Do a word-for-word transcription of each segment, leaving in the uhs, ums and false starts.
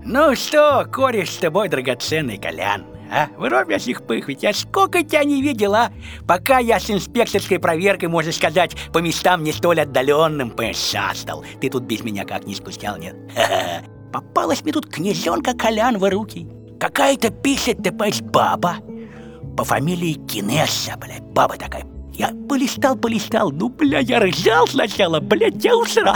Ну что, кореш с тобой драгоценный, Колян, а? Вырубящих пых, ведь я сколько тебя не видел, а? Пока я с инспекторской проверкой, можно сказать, по местам не столь отдаленным пошастал. Ты тут без меня как не скучал, нет? Ха-ха. Попалась мне тут князенка Колян в руки. Какая-то пишет, топась баба по фамилии Кинесса, блядь, баба такая. Я полистал, полистал, ну, бля, я ржал сначала, блядь, я усрал.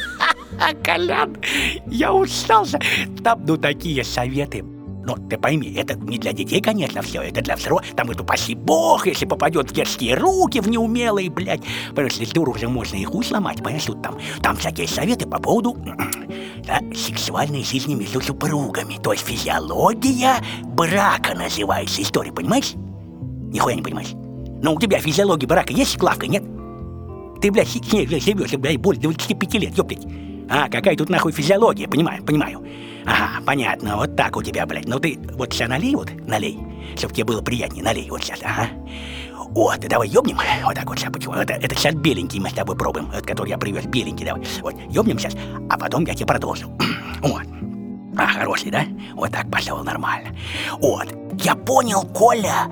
А, Колян, я устался. Там, ну, такие советы. Ну, ты пойми, это не для детей, конечно, все. Это для взрослых. Там, это, упаси бог, если попадет в детские руки, в неумелые, блядь. Потому что с дуру уже можно их хуй сломать, понимаешь? Тут там, там всякие советы по поводу да, сексуальной жизни между супругами. То есть физиология брака называется история, понимаешь? Нихуя не понимаешь. Но у тебя физиология брака есть с Клавкой, нет? Ты, блядь, с ней живешь, блядь, более двадцати пяти лет, ёптать. А, какая тут нахуй физиология, понимаю, понимаю. Ага, понятно, вот так у тебя, блядь. Ну ты вот сейчас налей, вот, налей, чтоб тебе было приятнее, налей вот сейчас, ага. Вот, давай ёбнем, вот так вот сейчас, почему? Это, это сейчас беленький мы с тобой пробуем, вот, который я привез, беленький, давай. Вот, ёбнем сейчас, а потом я тебе продолжу. Вот. А, хороший, да? Вот так пошел, нормально. Вот, я понял, Коля,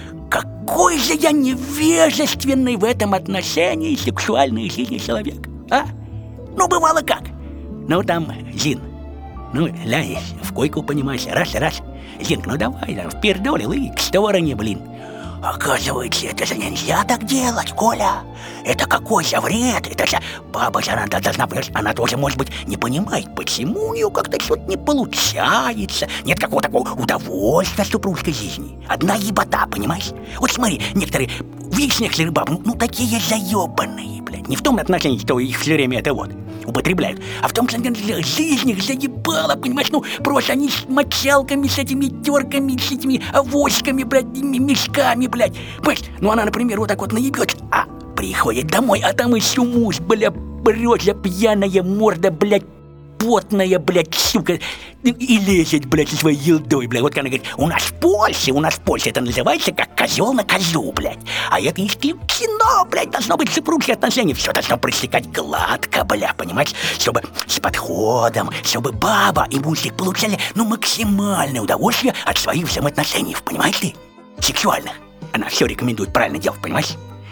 какой же я невежественный в этом отношении сексуальной жизни человек, а? Ну, бывало как. Ну, там, Зин, ну, ляжешь в койку, понимаешь, раз-раз. Зинка, ну давай, там, впердолил и к стороне, блин. Оказывается, это же нельзя так делать, Коля. Это какой же вред? Это же баба же, она должна, она тоже, может быть, не понимает, почему у нее как-то что-то не получается. Нет какого-то такого удовольствия от супружеской жизни. Одна ебота, понимаешь? Вот смотри, некоторые, видишь, некоторые бабы, ну, ну такие заебанные, блядь. Не в том отношении, что их все время это вот употребляют, а в том, что жизнь их заебала, понимаешь, ну, просто они с мочалками, с этими терками, с этими авоськами, блядь, мешками, блядь, понимаешь, ну, она, например, вот так вот наебется, а приходит домой, а там еще муж, бля, брёза пьяная морда, блядь, потная, блядь, сука, и лезет, блядь, со своей елдой, блядь. Вот она говорит, у нас в Польше, у нас в Польше это называется как козел на козу, блядь. А это исключено, блядь, должно быть супружеские отношения. Все должно проистекать гладко, бля, понимаешь? Чтобы с подходом, чтобы баба и мужик получали, ну, максимальное удовольствие от своих взаимоотношений, понимаешь ты? Сексуальных. Она все рекомендует правильно делать, понимаешь?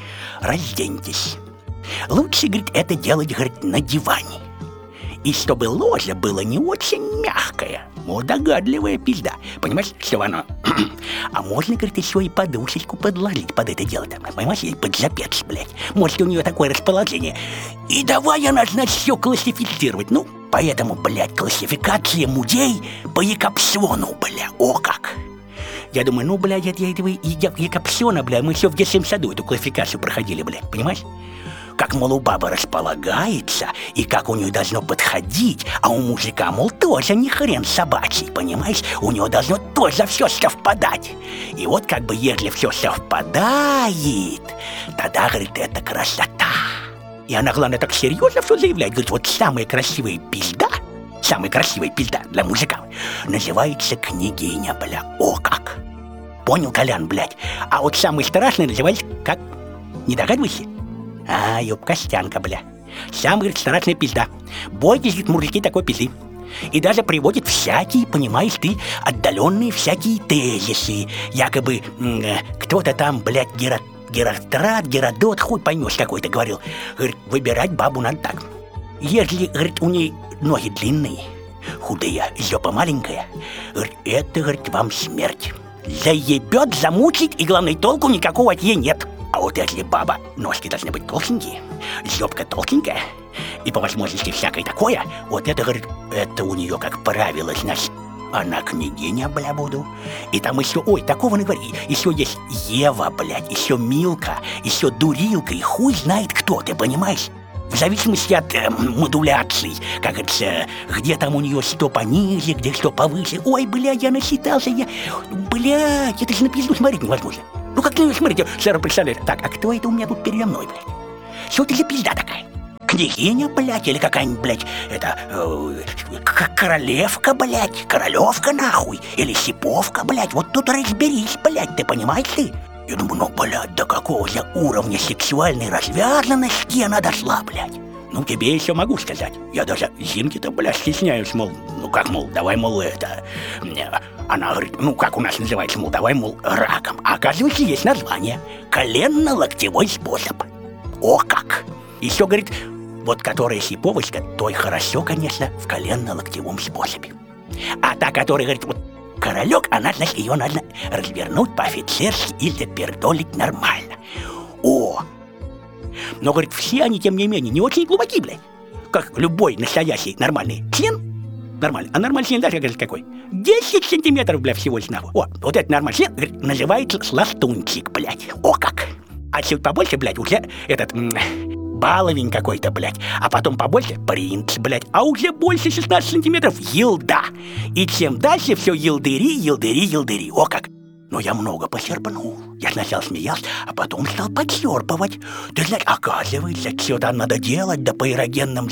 Разденьтесь. Лучше, говорит, это делать, говорит, на диване. И чтобы ложа было не очень мягкое, вот догадливая пизда, понимаешь, чтобы оно... А можно, говорит, еще и подушечку подложить под это дело, там, понимаешь, и под запец, блядь. Может, у нее такое расположение. И давай она, значит, все классифицировать. Ну, поэтому, блядь, классификация мудей по Якобсону, бля, о как! Я думаю, ну, блядь, это этого Якобсона, бля, мы все в детском саду эту классификацию проходили, блядь, понимаешь? Как, мол, у бабы располагается, и как у нее должно подходить, а у мужика, мол, тоже не хрен собачий, понимаешь? У него должно тоже все совпадать. И вот как бы, если все совпадает, тогда, говорит, это красота. И она, главное, так серьезно все заявляет, говорит, вот самая красивая пизда, самая красивая пизда для мужика называется княгиня, бля, о как. Понял, Колян, блядь? А вот самый страшный называется как? Не догадывайся? А, ёб, Костянка, бля. Сам, говорит, страшная пизда. Бойтесь, говорит, мужики, такой пизды. И даже приводит всякие, понимаешь ты, отдаленные всякие тезисы. Якобы э, кто-то там, блядь, Герат, Герострат, Геродот, хуй поймешь какой-то, говорил. Говорит, выбирать бабу надо так. Если, говорит, у ней ноги длинные, худые, жопа маленькая, говорит, это, говорит, вам смерть. Заебет, замучить, и, главное, толку никакого от ей нет. А вот если баба, ножки должны быть толстенькие, жопка толстенькая, и по возможности всякое такое, вот это, говорит, это у нее, как правило, значит, она княгиня, бля, буду. И там еще, ой, такого не говори, еще есть Ева, блядь, еще Милка, еще Дурилка, и хуй знает кто, ты понимаешь? В зависимости от э, модуляций, как это, где там у нее что пониже, где что повыше. Ой, бля, я насчитался, я... Блядь, это же на пизду смотреть невозможно. Ну как на нее смотрите, сэр, представляет. Так, а кто это у меня тут передо мной, блядь? Что это за пизда такая? Княгиня, блядь, или какая-нибудь, блядь, это... Э, королевка, блядь, королевка, нахуй. Или сиповка, блядь, вот тут разберись, блядь, ты понимаешь ты? Я думаю, ну, блядь, до какого же уровня сексуальной развязанности она дошла, блядь? Ну, тебе еще могу сказать. Я даже Зинке-то, бля, стесняюсь, мол, ну как, мол, давай, мол, это... Она говорит, ну как у нас называется, мол, давай, мол, раком. А оказывается, есть название. Коленно-локтевой способ. О как! Еще, говорит, вот которая сиповочка, то и хорошо, конечно, в коленно-локтевом способе. А та, которая, говорит, вот королек, она, значит, ее надо развернуть по-офицерски и запердолить нормально. О! Но, говорит, все они, тем не менее, не очень глубоки, блядь. Как любой настоящий нормальный член. Нормальный. А нормальный член, знаешь, говорит, какой? десять сантиметров, блядь, всего лишь нахуй. О, вот этот нормальный член, говорит, называется сластунчик, блядь. О как! А чуть побольше, блядь, уже этот... баловень какой-то, блядь. А потом побольше принц, блядь. А уже больше шестнадцати сантиметров елда. И чем дальше, все елдыри, елдыри, елдыри. О как! Но я много почерпнул. Я сначала смеялся, а потом стал подчерпывать. Ты знаешь, оказывается, что там надо делать, да по эрогенным...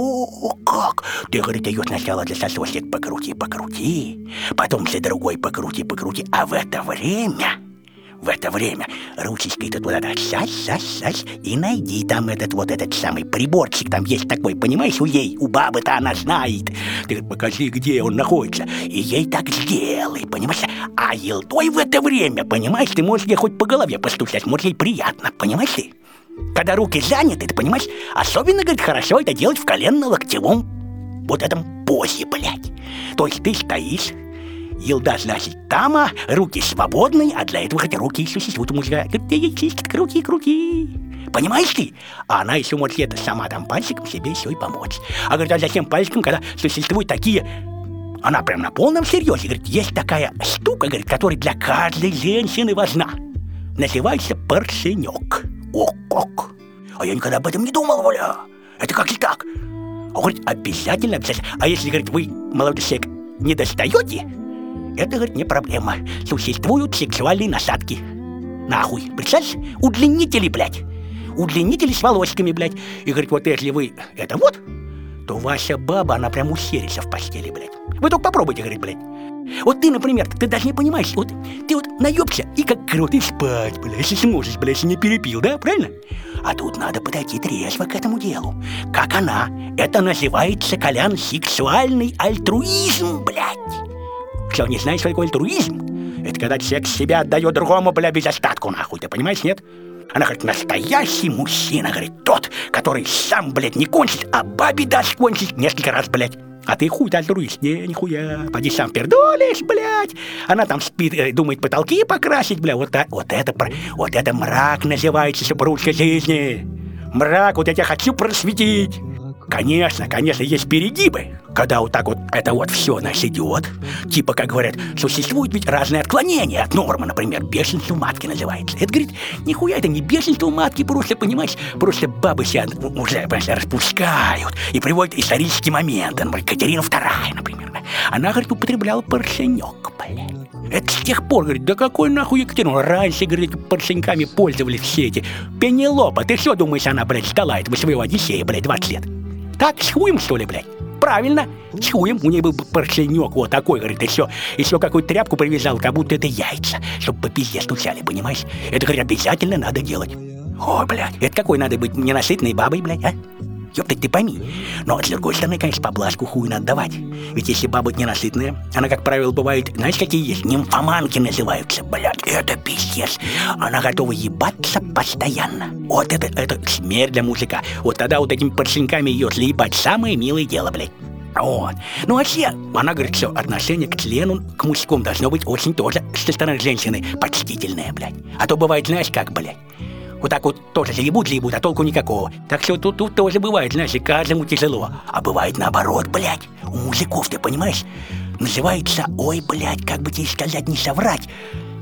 О, как! Ты, говорит, ее сначала за сосочек покрути, покрути, потом за другой покрути, покрути, а в это время... В это время ручечкой тут вот это сась-сась-сась и найди там этот вот этот самый приборчик, там есть такой, понимаешь, у ей, у бабы-то она знает. Ты говорит, покажи, где он находится, и ей так сделай, понимаешь? А елдой в это время, понимаешь, ты можешь ей хоть по голове постучать, может ей приятно, понимаешь ты? Когда руки заняты, ты понимаешь, особенно, говорит, хорошо это делать в коленно-локтевом вот этом позе, блядь. То есть ты стоишь, елда, значит, там, а руки свободные, а для этого хотя руки еще существуют у мужика. Ты ей чистит руки, руки. Понимаешь ты? А она еще может это сама там пальчиком себе еще и помочь. А говорит, а зачем пальчиком, когда существуют такие... Она прям на полном серьезе, говорит, есть такая штука, говорит, которая для каждой женщины важна. Называется поршенек. О, как! А я никогда об этом не думал, Оля. Это как и так. А говорит, обязательно, обязательно. А если, говорит, вы, молодой человек, не достаете... Это, говорит, не проблема. Существуют сексуальные насадки. Нахуй. Представляешь? Удлинители, блядь. Удлинители с волосиками, блядь. И, говорит, вот если вы это вот, то ваша баба, она прям усерится в постели, блядь. Вы только попробуйте, говорит, блядь. Вот ты, например, ты даже не понимаешь, вот ты вот наебся и как крот и спать, блядь, если сможешь, блядь, если не перепил, да, правильно? А тут надо подойти трезво к этому делу. Как она. Это называется, Колян, сексуальный альтруизм, блядь. Что, не знаешь, что такое альтруизм? Это когда человек себя отдает другому, бля, без остатку, нахуй, ты понимаешь, нет? Она говорит, настоящий мужчина, говорит, тот, который сам, блядь, не кончит, а бабе даст кончить несколько раз, блядь. А ты хуй альтруист, не, нихуя, поди сам пердолишь, блядь. Она там спит, э, думает потолки покрасить, бля, вот, а, вот это, вот это мрак называется супружеской жизни. Мрак, вот я тебя хочу просветить. Конечно, конечно, есть перегибы, когда вот так вот это вот все нас идет. Типа, как говорят, существуют ведь разные отклонения от нормы, например, бешенство матки называется. Это, говорит, нихуя это не бешенство матки, просто, понимаешь, просто бабы себя уже, понимаешь, распускают и приводят исторические моменты. Например, Екатерина вторая, например. Она, говорит, употребляла поршенек, блядь. Это с тех пор, говорит, да какой нахуй Екатерина? Раньше, говорит, поршеньками пользовались все эти. Пенелопа, ты что думаешь, она, блядь, ждала этого своего Одиссея, блядь, двадцать лет? Так, с хуем, что ли, блядь? Правильно, с хуем. У нее был поршенек вот такой, говорит, и все. Еще какую-то тряпку привязал, как будто это яйца, чтобы по пизде стучали, понимаешь? Это, говорит, обязательно надо делать. Ой, блядь, это какой надо быть ненасытной бабой, блядь, а? Ёпта, ты пойми. Но, с другой стороны, конечно, поблажку хуй надо давать. Ведь если баба ненасытная, она, как правило, бывает, знаешь, какие есть? Нимфоманки называются, блядь, это пиздец. Она готова ебаться постоянно. Вот это, это смерть для мужика. Вот тогда вот этими поршеньками ее заебать самое милое дело, блядь. Вот. Ну, вообще, она говорит, что отношение к члену, к мужскому должно быть очень тоже со стороны женщины почтительное, блядь. А то бывает, знаешь, как, блядь. Вот так вот тоже заебут-заебут, а толку никакого. Так что тут, тут тоже бывает, знаешь, и каждому тяжело. А бывает наоборот, блядь. У мужиков, ты понимаешь, называется, ой, блядь, как бы тебе сказать, не соврать,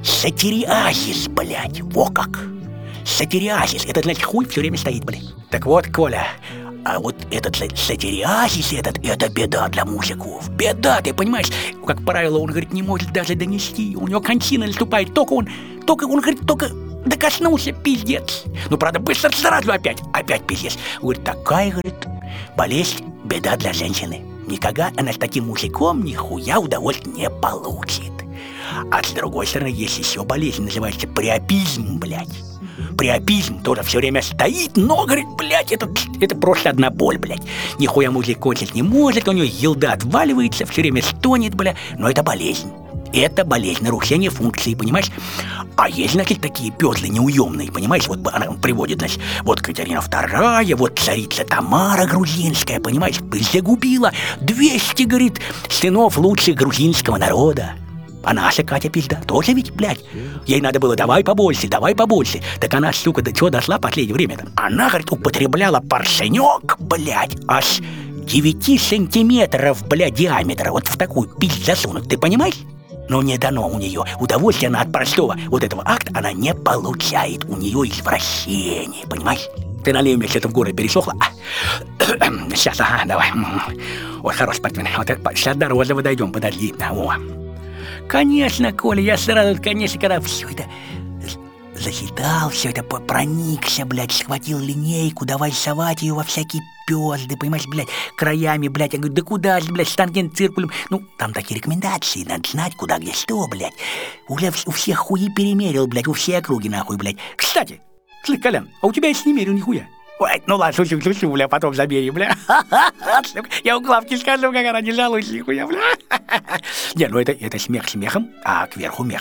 сатириазис, блядь, во как. Сатириазис, это значит хуй все время стоит, блядь. Так вот, Коля, а вот этот сатириазис, этот, это беда для мужиков. Беда, ты понимаешь, как правило, он, говорит, не может даже донести. У него кончина наступает, только он, только он, говорит, только... Да коснулся, пиздец. Ну, правда, быстро сразу опять, опять пиздец. Говорит, такая, говорит, болезнь, беда для женщины. Никогда она с таким мужиком нихуя удовольствия не получит. А с другой стороны, есть еще болезнь, называется приопизм, блядь. Приопизм тоже все время стоит, но, говорит, блядь, это, это просто одна боль, блядь. Нихуя мужик кончить не может, у него елда отваливается, все время стонет, бля. Но это болезнь. Это болезнь, нарушение функции, понимаешь? А есть, значит, такие пёзлы неуемные, понимаешь? Вот она приводит, значит, вот Катерина вторая, вот царица Тамара грузинская, понимаешь? Загубила двести, говорит, сынов лучших грузинского народа. А наша Катя пизда тоже ведь, блядь. Ей надо было давай побольше, давай побольше. Так она, сука, до чего дошла в последнее время-то? Она, говорит, употребляла поршенек, блядь, аж девяти сантиметров, блядь, диаметра. Вот в такую пизд засунуть, ты понимаешь? Но не дано у нее удовольствия она от простого вот этого акта она не получает. У нее извращение, понимаешь? Ты налей мне что-то в горле пересохло. Сейчас, ага, давай. Вот хороший спортсмен. Вот сейчас до розового дойдем, подожди. О. Конечно, Коля, я сразу, конечно, когда все это засчитал, все это проникся, блядь, схватил линейку, давай совать ее во всякие пёзды, понимаешь, блядь, краями, блядь. Я говорю, да куда же, блядь, с тангенциркулем? Ну, там такие рекомендации, надо знать, куда, где, что, блядь. Уже у всех хуи перемерил, блядь, у всей округи, нахуй, блядь. Кстати, слышь, Колян, а у тебя есть не мерил нихуя? Ой, ну ладно, шучу, шучу, бля, потом забери, бля. Я у Клавки скажу, как она не жалуется, нихуя, бля. Не, ну это, это смех смехом, а кверху мех.